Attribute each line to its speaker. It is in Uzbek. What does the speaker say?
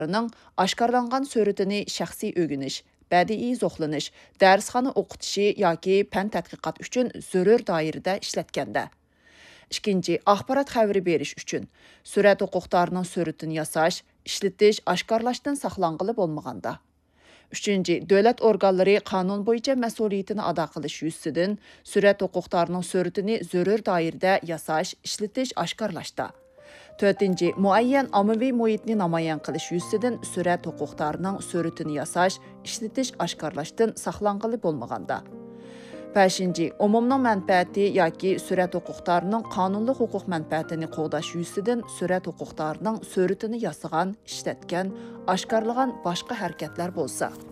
Speaker 1: oshkorlangan suratini shaxsiy o'g'inish, badiiy zo'qlanish, darsxona o'qitishi yoki fan tadqiqot uchun zarur doirada ishlatganda. Ikkinchi, axborot xabari berish uchun surat huquqlarining suratini yasash, ishlatish, oshkorlashdan saqlanğılı bo'lmaganda. Üçüncü, davlat organlari qonun bo'yicha mas'uliyatini ado qilish yuzasidan surat huquqlarining suratini zarur doirada yasash, ishlatish, oshkorlashda. To'rtinchi, muayyan ommaviy muhitni namoyon qilish yuzasidan surat huquqlarining suratini yasash, ishlatish, oshkorlashdan saqlanğılı bo'lmaganda. Beshinchi, umumning manfaati yoki surat huquqlarining qonunli huquq manfaatini qo'g'dash yuzasidan surat huquqlarining suratini yasagan, ishlatgan, oshkorlagan boshqa harakatlar bo'lsa.